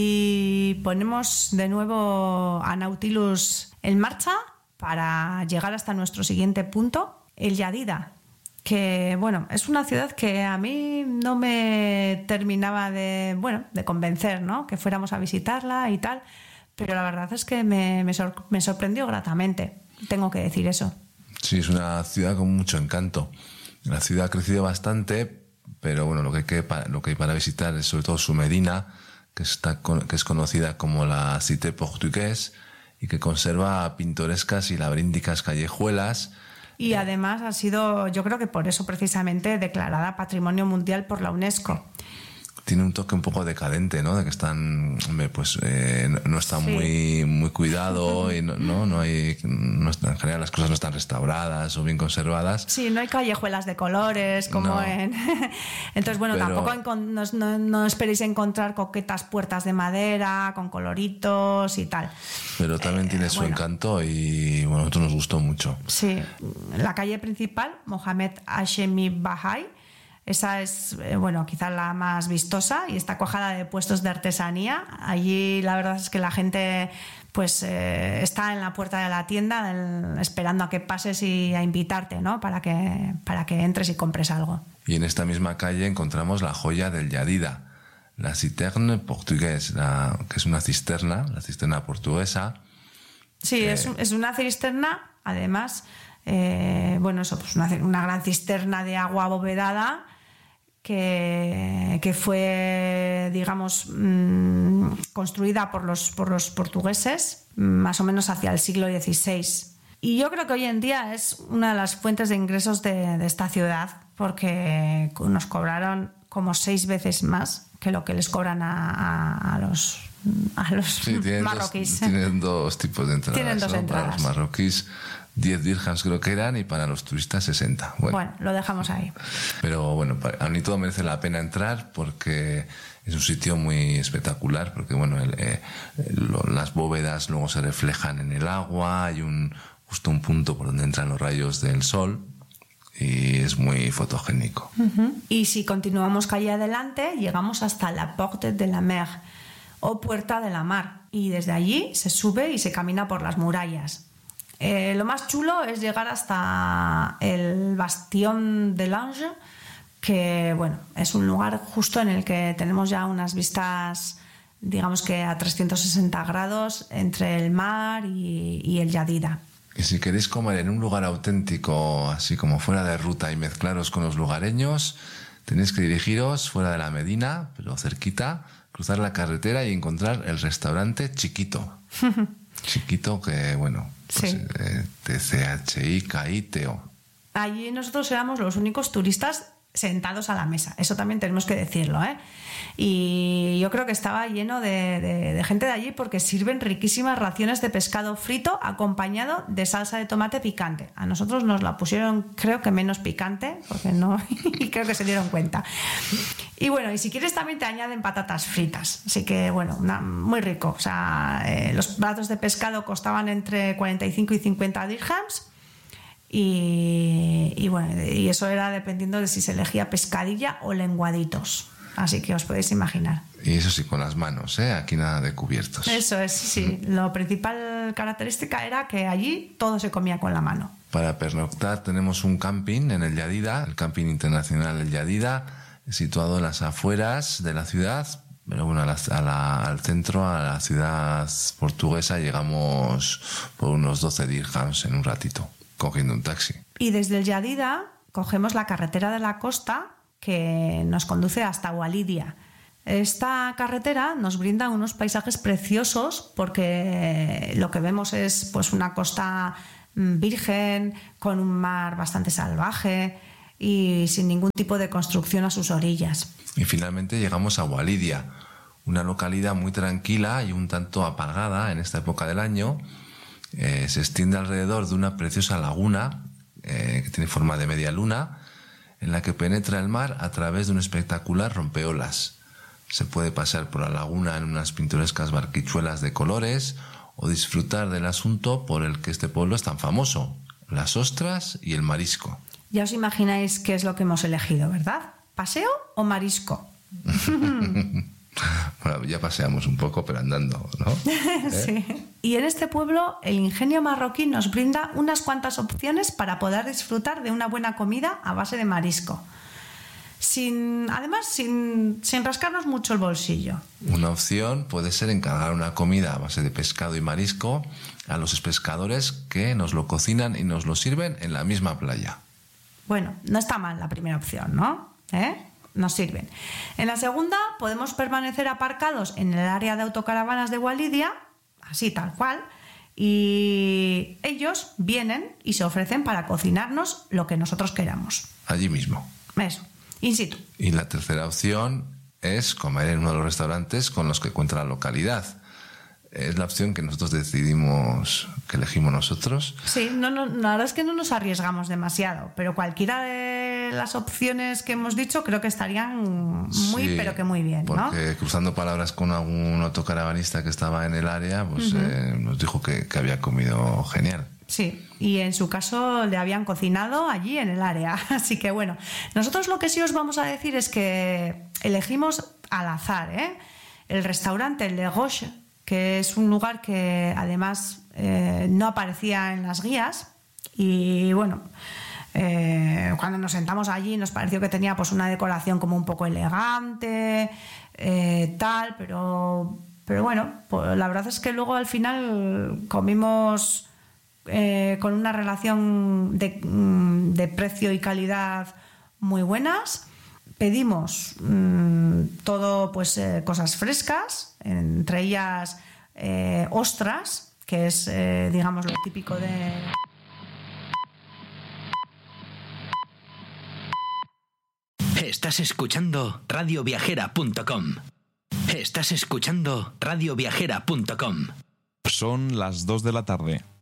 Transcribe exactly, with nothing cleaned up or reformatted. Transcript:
Y ponemos de nuevo a Nautilus en marcha para llegar hasta nuestro siguiente punto, el Jadida, que bueno, es una ciudad que a mí no me terminaba de, bueno, de convencer, ¿no? Que fuéramos a visitarla y tal, pero la verdad es que me, me, sor- me sorprendió gratamente, tengo que decir eso. Sí, es una ciudad con mucho encanto. La ciudad ha crecido bastante, pero bueno, lo que hay, que, lo que hay para visitar es sobre todo su Medina, que, está, que es conocida como la Cité Portugués y que conserva pintorescas y laberínticas callejuelas. Y además ha sido, yo creo que por eso precisamente, declarada Patrimonio Mundial por la UNESCO. Tiene un toque un poco decadente, ¿no? De que están, pues, eh, no, no está sí. muy, muy cuidado y no, no, no hay, no está, en general las cosas no están restauradas o bien conservadas. Sí, no hay callejuelas de colores como no. en. Entonces, bueno, Pero... tampoco no, no, no esperéis encontrar coquetas puertas de madera con coloritos y tal. Pero también eh, tiene su bueno. encanto y bueno, a nosotros nos gustó mucho. Sí, la calle principal, Mohamed Hashemi Bahai. Esa es, bueno, quizás la más vistosa y está cuajada de puestos de artesanía. Allí la verdad es que la gente pues eh, está en la puerta de la tienda el, esperando a que pases y a invitarte, ¿no? Para que, para que entres y compres algo. Y en esta misma calle encontramos la joya del Jadida, la Citerne Portugués, la, que es una cisterna, la cisterna portuguesa. Sí, eh, es, es una cisterna, además, eh, bueno, eso, pues una, una gran cisterna de agua abovedada. Que, que fue, digamos, mmm, construida por los, por los portugueses más o menos hacia el siglo dieciséis. Y yo creo que hoy en día es una de las fuentes de ingresos de, de esta ciudad, porque nos cobraron como seis veces más que lo que les cobran a, a, a los, a los sí, tienen marroquíes. Dos, tienen dos tipos de entradas. Tienen dos ¿no? entradas. Para los marroquíes diez dirhams creo que eran y para los turistas sesenta. Bueno, bueno, lo dejamos ahí. Pero bueno, a mí todo merece la pena entrar porque es un sitio muy espectacular, porque bueno, el, eh, lo, las bóvedas luego se reflejan en el agua, hay un justo un punto por donde entran los rayos del sol y es muy fotogénico. Uh-huh. Y si continuamos calle adelante, llegamos hasta la Porte de la Mer o Puerta de la Mar, y desde allí se sube y se camina por las murallas. Eh, lo más chulo es llegar hasta el Bastión de l'Ange, que bueno, es un lugar justo en el que tenemos ya unas vistas, digamos que a trescientos sesenta grados entre el mar y, y el Jadida. Y si queréis comer en un lugar auténtico, así como fuera de ruta y mezclaros con los lugareños, tenéis que dirigiros fuera de la Medina, pero cerquita, cruzar la carretera y encontrar el restaurante Chiquito. Chiquito que, bueno, pues, sí. eh, T C H I K I T O. Allí nosotros éramos los únicos turistas sentados a la mesa, eso también tenemos que decirlo, ¿eh? Y yo creo que estaba lleno de, de, de gente de allí porque sirven riquísimas raciones de pescado frito acompañado de salsa de tomate picante. A nosotros nos la pusieron, creo que menos picante, porque no, y creo que se dieron cuenta. Y bueno, y si quieres también te añaden patatas fritas, así que bueno, una, muy rico. O sea, eh, los platos de pescado costaban entre cuarenta y cinco y cincuenta dirhams. Y, y bueno, y eso era dependiendo de si se elegía pescadilla o lenguaditos. Así que os podéis imaginar. Y eso sí, con las manos, ¿eh? Aquí nada de cubiertos. Eso es, sí. Lo principal característica era que allí todo se comía con la mano. Para pernoctar tenemos un camping en el Jadida, el camping internacional del Jadida, situado en las afueras de la ciudad. Pero bueno, a la, a la, al centro, a la ciudad portuguesa, llegamos por unos doce dirhams en un ratito, cogiendo un taxi. Y desde el Jadida cogemos la carretera de la costa que nos conduce hasta Walidia. Esta carretera nos brinda unos paisajes preciosos porque lo que vemos es pues una costa virgen con un mar bastante salvaje y sin ningún tipo de construcción a sus orillas. Y finalmente llegamos a Walidia, una localidad muy tranquila y un tanto apagada en esta época del año. Eh, se extiende alrededor de una preciosa laguna eh, que tiene forma de media luna, en la que penetra el mar a través de un espectacular rompeolas. Se puede pasar por la laguna en unas pintorescas barquichuelas de colores o disfrutar del asunto por el que este pueblo es tan famoso, las ostras y el marisco. Ya os imagináis qué es lo que hemos elegido, ¿verdad? ¿Paseo o marisco? Bueno, ya paseamos un poco, pero andando, ¿no? ¿Eh? Sí. Y en este pueblo el ingenio marroquí nos brinda unas cuantas opciones para poder disfrutar de una buena comida a base de marisco. Sin, además, sin, sin rascarnos mucho el bolsillo. Una opción puede ser encargar una comida a base de pescado y marisco a los pescadores que nos lo cocinan y nos lo sirven en la misma playa. Bueno, no está mal la primera opción, ¿no? ¿Eh? Nos sirven. En la segunda podemos permanecer aparcados en el área de autocaravanas de Walidia, así tal cual, y ellos vienen y se ofrecen para cocinarnos lo que nosotros queramos. Allí mismo. Eso, in situ. Y la tercera opción es comer en uno de los restaurantes con los que cuenta la localidad. Es la opción que nosotros decidimos, que elegimos nosotros. Sí, no, no, la verdad es que no nos arriesgamos demasiado, pero cualquiera de las opciones que hemos dicho creo que estarían muy, Sí, pero que muy bien, ¿no? Porque cruzando palabras con algún autocaravanista que estaba en el área, pues uh-huh. eh, nos dijo que, que había comido genial. Sí, y en su caso le habían cocinado allí en el área. Así que bueno, nosotros lo que sí os vamos a decir es que elegimos al azar, ¿eh? El restaurante Le Roche, que es un lugar que además eh, no aparecía en las guías, y bueno, eh, cuando nos sentamos allí nos pareció que tenía pues una decoración como un poco elegante, eh, tal, pero, pero bueno, pues la verdad es que luego al final comimos eh, con una relación de, de precio y calidad muy buenas. Pedimos mmm, todo, pues eh, cosas frescas, entre ellas eh, ostras, que es, eh, digamos, lo típico de... Estás escuchando radio viajera punto com. Estás escuchando radio viajera punto com. Son las dos de la tarde.